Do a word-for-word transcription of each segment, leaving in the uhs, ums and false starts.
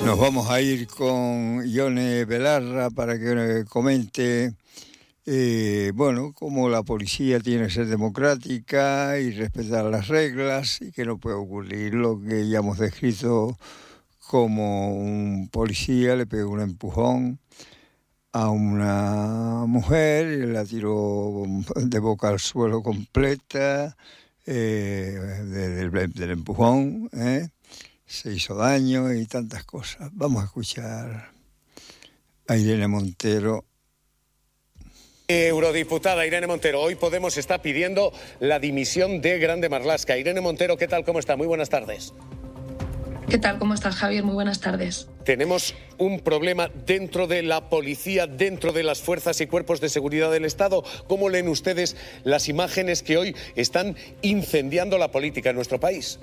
Nos vamos a ir con Ione Belarra para que comente, eh, bueno, cómo la policía tiene que ser democrática y respetar las reglas y que no puede ocurrir lo que ya hemos descrito, como un policía le pegó un empujón a una mujer y la tiró de boca al suelo completa eh, del, del empujón, ¿eh? Se hizo daño y tantas cosas. Vamos a escuchar a Irene Montero. Eurodiputada Irene Montero, hoy Podemos está pidiendo la dimisión de Grande Marlaska. Irene Montero, ¿qué tal? ¿Cómo está? Muy buenas tardes. ¿Qué tal? ¿Cómo estás, Javier? Muy buenas tardes. Tenemos un problema dentro de la policía, dentro de las fuerzas y cuerpos de seguridad del Estado. ¿Cómo leen ustedes las imágenes que hoy están incendiando la política en nuestro país?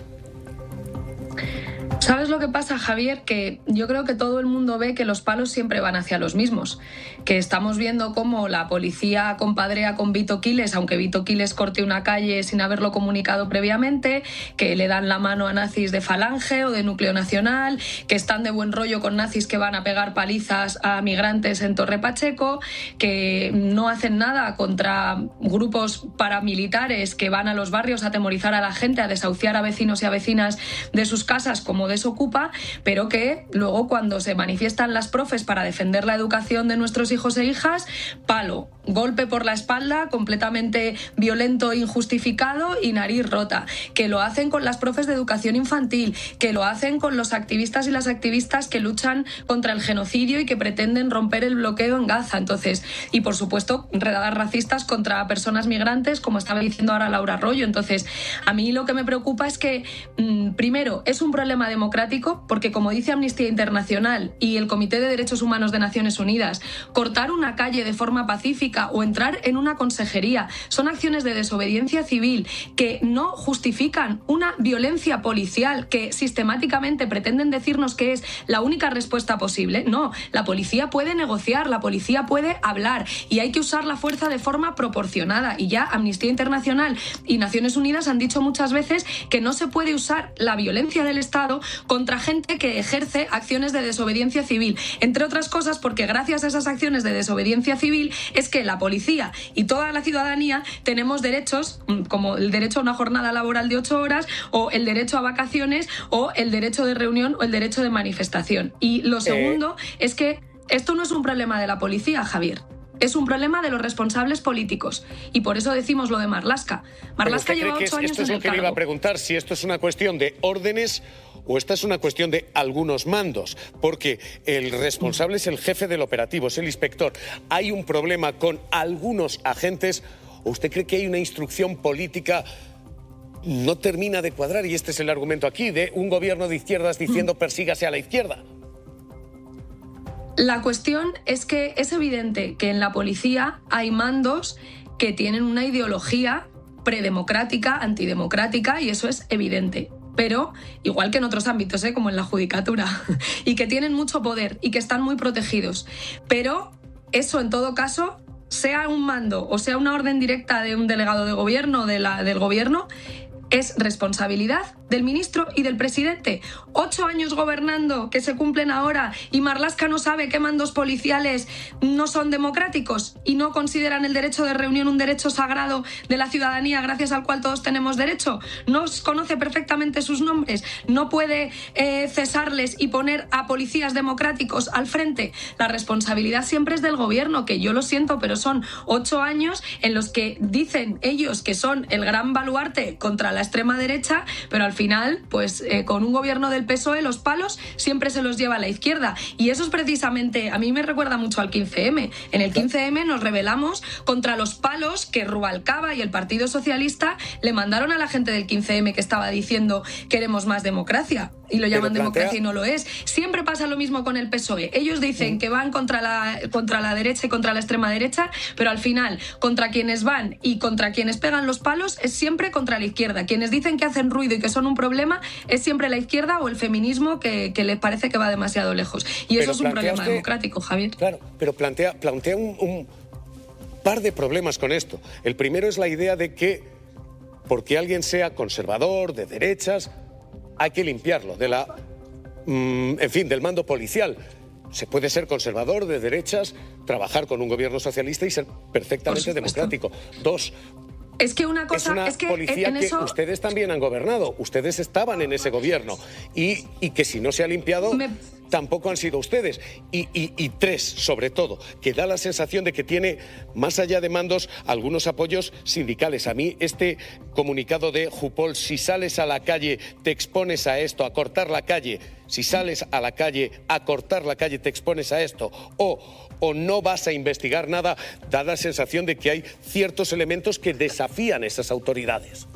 ¿Sabes lo que pasa, Javier? Que yo creo que todo el mundo ve que los palos siempre van hacia los mismos. Que estamos viendo cómo la policía compadrea con Vito Quiles, aunque Vito Quiles corte una calle sin haberlo comunicado previamente, que le dan la mano a nazis de Falange o de Núcleo Nacional, que están de buen rollo con nazis que van a pegar palizas a migrantes en Torre Pacheco, que no hacen nada contra grupos paramilitares que van a los barrios a atemorizar a la gente, a desahuciar a vecinos y a vecinas de sus casas como desocupa, pero que luego cuando se manifiestan las profes para defender la educación de nuestros hijos e hijas, palo, golpe por la espalda completamente violento e injustificado y nariz rota, que lo hacen con las profes de educación infantil, que lo hacen con los activistas y las activistas que luchan contra el genocidio y que pretenden romper el bloqueo en Gaza. Entonces, y por supuesto, redadas racistas contra personas migrantes, como estaba diciendo ahora Laura Arroyo. Entonces, a mí lo que me preocupa es que, mmm, primero, es un problema democrático, porque como dice Amnistía Internacional y el Comité de Derechos Humanos de Naciones Unidas, cortar una calle de forma pacífica o entrar en una consejería son acciones de desobediencia civil que no justifican una violencia policial que sistemáticamente pretenden decirnos que es la única respuesta posible. No, la policía puede negociar, la policía puede hablar y hay que usar la fuerza de forma proporcionada. Y ya Amnistía Internacional y Naciones Unidas han dicho muchas veces que no se puede usar la violencia del Estado contra gente que ejerce acciones de desobediencia civil, entre otras cosas porque gracias a esas acciones de desobediencia civil es que la policía y toda la ciudadanía tenemos derechos como el derecho a una jornada laboral de ocho horas o el derecho a vacaciones o el derecho de reunión o el derecho de manifestación. Y lo segundo eh... es que esto no es un problema de la policía, Javier. Es un problema de los responsables políticos. Y por eso decimos lo de Marlaska. Marlaska lleva ocho años en el cargo. Esto es lo que le iba a preguntar, si esto es una cuestión de órdenes o esta es una cuestión de algunos mandos, porque el responsable es el jefe del operativo, es el inspector. ¿Hay un problema con algunos agentes o usted cree que hay una instrucción política? No termina de cuadrar, y este es el argumento aquí, de un gobierno de izquierdas diciendo persígase a la izquierda. La cuestión es que es evidente que en la policía hay mandos que tienen una ideología predemocrática, antidemocrática, y eso es evidente. Pero, igual que en otros ámbitos, ¿eh? como en la judicatura, y que tienen mucho poder y que están muy protegidos. Pero eso, en todo caso, sea un mando o sea una orden directa de un delegado de gobierno, de la, del gobierno, es responsabilidad del ministro y del presidente. Ocho años gobernando que se cumplen ahora y Marlaska no sabe qué mandos policiales no son democráticos y no consideran el derecho de reunión un derecho sagrado de la ciudadanía gracias al cual todos tenemos derecho. No conoce perfectamente sus nombres. No puede eh, cesarles y poner a policías democráticos al frente. La responsabilidad siempre es del gobierno, que yo lo siento, pero son ocho años en los que dicen ellos que son el gran baluarte contra la extrema derecha, pero al final, pues eh, con un gobierno del P S O E los palos siempre se los lleva a la izquierda. Y eso es precisamente, a mí me recuerda mucho al quince eme. En el quince eme nos rebelamos contra los palos que Rubalcaba y el Partido Socialista le mandaron a la gente del quince eme que estaba diciendo queremos más democracia. Y lo llaman plantea... democracia y no lo es. Siempre pasa lo mismo con el P S O E. Ellos dicen mm. que van contra la, contra la derecha y contra la extrema derecha, pero al final, contra quienes van y contra quienes pegan los palos es siempre contra la izquierda. Quienes dicen que hacen ruido y que son un problema es siempre la izquierda o el feminismo que, que les parece que va demasiado lejos. Y eso pero es un problema usted... democrático, Javier. Claro, pero plantea, plantea un, un par de problemas con esto. El primero es la idea de que porque alguien sea conservador, de derechas, hay que limpiarlo de la en fin, del mando policial. Se puede ser conservador, de derechas, trabajar con un gobierno socialista y ser perfectamente democrático. Dos, es que una cosa es una es que policía en que eso... ustedes también han gobernado, ustedes estaban en ese gobierno y, y que si no se ha limpiado... Me... tampoco han sido ustedes. Y, y, y tres, sobre todo, que da la sensación de que tiene, más allá de mandos, algunos apoyos sindicales. A mí este comunicado de Jupol, si sales a la calle, te expones a esto, a cortar la calle, si sales a la calle, a cortar la calle, te expones a esto, o, o no vas a investigar nada, da la sensación de que hay ciertos elementos que desafían esas autoridades.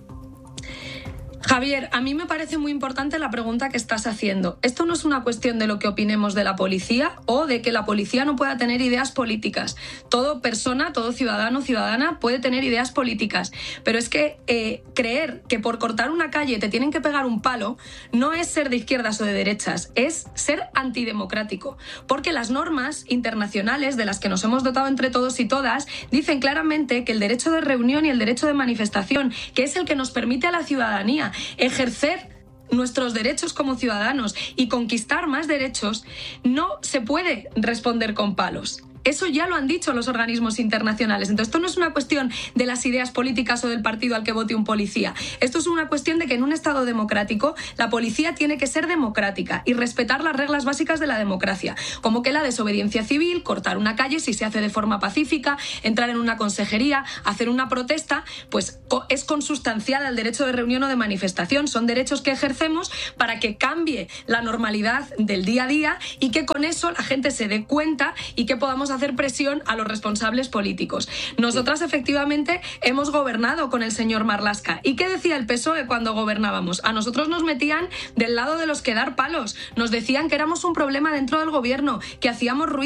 Javier, a mí me parece muy importante la pregunta que estás haciendo. Esto no es una cuestión de lo que opinemos de la policía o de que la policía no pueda tener ideas políticas. Todo persona, todo ciudadano, ciudadana puede tener ideas políticas. Pero es que eh, creer que por cortar una calle te tienen que pegar un palo no es ser de izquierdas o de derechas, es ser antidemocrático. Porque las normas internacionales de las que nos hemos dotado entre todos y todas dicen claramente que el derecho de reunión y el derecho de manifestación, que es el que nos permite a la ciudadanía ejercer nuestros derechos como ciudadanos y conquistar más derechos, no se puede responder con palos. Eso ya lo han dicho los organismos internacionales. Entonces, esto no es una cuestión de las ideas políticas o del partido al que vote un policía. Esto es una cuestión de que en un Estado democrático la policía tiene que ser democrática y respetar las reglas básicas de la democracia, como que la desobediencia civil, cortar una calle si se hace de forma pacífica, entrar en una consejería, hacer una protesta, pues es consustancial al derecho de reunión o de manifestación. Son derechos que ejercemos para que cambie la normalidad del día a día y que con eso la gente se dé cuenta y que podamos hacer presión a los responsables políticos. Nosotras efectivamente hemos gobernado con el señor Marlaska. ¿Y qué decía el P S O E cuando gobernábamos? A nosotros nos metían del lado de los que dar palos. Nos decían que éramos un problema dentro del gobierno, que hacíamos ruido